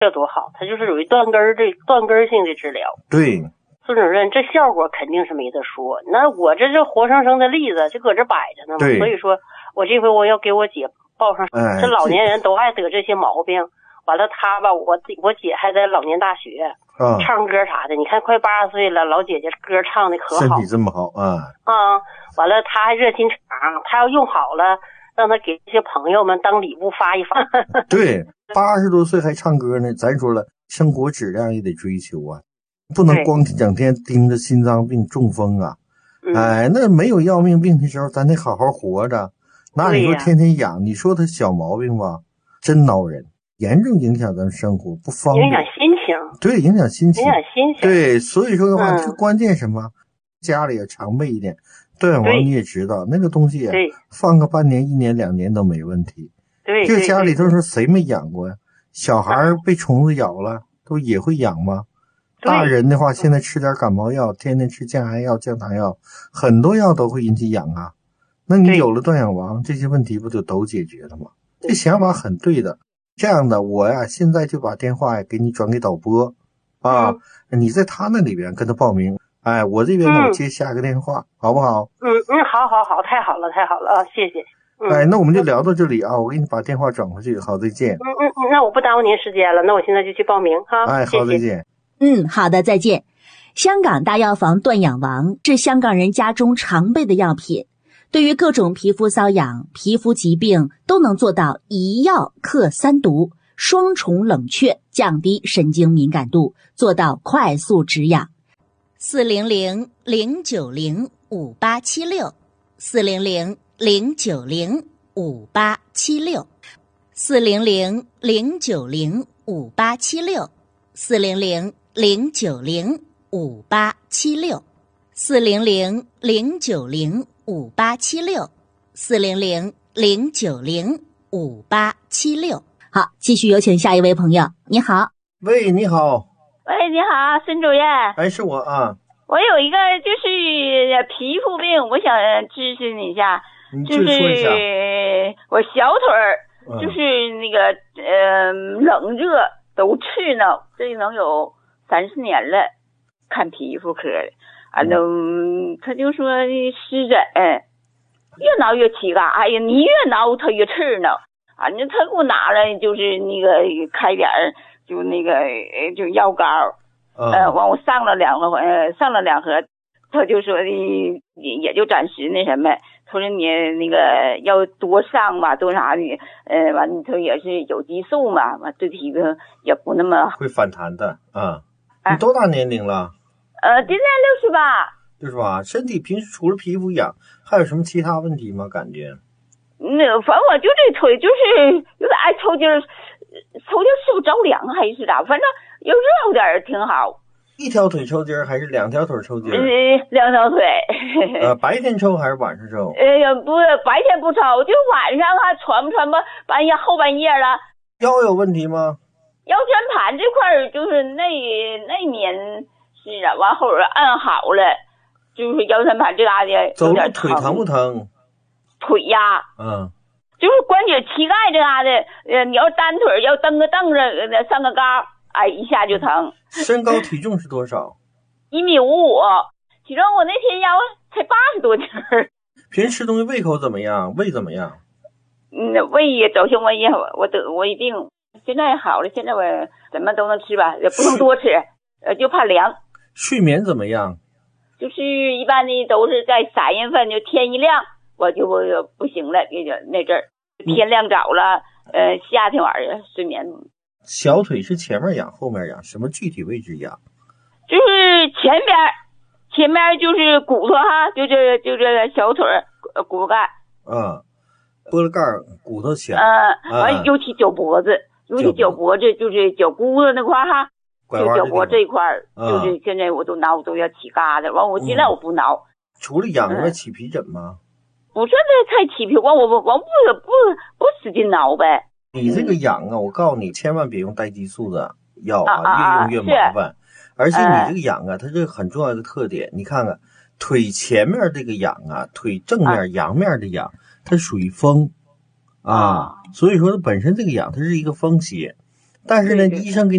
这多好，它就是属于断根性的治疗。 对， 孙主任，这效果肯定是没得说。那我这是活生生的例子，就搁这摆着呢嘛。所以说我这回我要给我姐报上，这老年人都爱得这些毛病。完了，他吧，我姐还在老年大学唱歌啥的。你看，快80岁了，老姐姐歌唱的可好， 身体这么好啊！ 完了，他还热心肠，他要用好了，让他给这些朋友们当礼物发一发。 对，80多岁还唱歌呢，咱说了，生活质量也得追求啊，不能光整天盯着心脏病、中风啊。那没有要命病的时候，咱得好好活着。那你说天天养，你说他小毛病吧，真恼人。严重影响咱们生活，不方便， 影响心情。 对，影响心情。对，所以说的话，这个关键什么？家里也常备一点断氧王，你也知道那个东西，放个半年、1年、2年都没问题。 对， 这家里头说谁没养过呀？小孩被虫子咬了，都也会痒吗？大人的话，现在吃点感冒药，天天吃降寒药、降糖药，很多药都会引起痒啊。那你有了断氧王，这些问题不就都解决了吗？这想法很对的。这样的，我呀，现在就把电话给你转给导播啊，你在他那里边跟他报名。我这边呢，我接下个电话，好不好？ 好，太好了啊，谢谢。 那我们就聊到这里啊，我给你把电话转回去，好，再见。 那我不耽误您时间了，那我现在就去报名哈。 好，再见。 好的，再见。香港大药房断氧王是香港人家中常备的药品，对于各种皮肤瘙痒、皮肤疾病都能做到一药克3毒，双重冷却，降低神经敏感度，做到快速止痒。400-090-5876 400-090-5876 400-090-5876 400-090-5876 400-090-5876 400-090-5876。好，继续有请下一位朋友。你好。 喂，你好。 喂，你好，孙主任。 是我啊。 我有一个就是皮肤病，我想咨询你一下。就是我小腿儿，就是那个冷热都刺挠，这能有30年了，看皮肤科的。他就说湿疹，越挠越起嘎，哎呀，你越挠它越刺挠。他给我拿了就是那个开点就那个就药膏，完我上了2盒，他就说也就暂时那什么，他说你那个要多上吧，多啥的，完他也是有激素嘛，完对体质也不那么会反弹的啊。你多大年龄了？ 今年68。 68，身体平时除了皮肤痒，还有什么其他问题吗？感觉？ 反正我就这腿就是有点爱抽筋儿，是不是着凉还是咋？反正要热点挺好。 一条腿抽筋还是2条腿抽筋 ？2条腿。 白天抽还是晚上抽？ 不，白天不抽，就晚上还喘不后半夜了。 腰有问题吗？ 腰间盘这块就是那年是啊，完后按好了，就是腰间盘这嘎的走路腿疼不疼？ 腿呀，就是关节膝盖这嘎的，你要单腿要蹬个凳子上个高，一下就疼。 身高体重是多少 ？1.55米，体重我那天腰才80多斤。 平时吃东西胃口怎么样？胃怎么样？ 胃也早先胃也我一病，现在好了，现在我怎么都能吃吧，也不能多吃，就怕凉。 睡眠怎么样？ 就是一般的都是在3月份，就天一亮我就不行了，那阵儿天亮早了，夏天晚上睡眠。 小腿是前面痒后面痒，什么具体位置痒？ 就是前边就是骨头哈，就这小腿骨头盖。 脖子盖骨头小。 完尤其脚脖子，就是脚骨子那块哈，就脚脖这一块，就是现在我都挠都要起疙瘩，完我尽量我不挠。 除了痒还起皮疹吗？ 不是太起皮，我不使劲挠呗。 你这个痒啊，我告诉你，千万别用带激素的药啊，越用越麻烦。而且你这个痒啊，它这很重要的特点，你看看腿前面这个痒啊，腿正面阳面的痒，它属于风所以说它本身这个痒它是一个风邪， 但是呢， 对医生给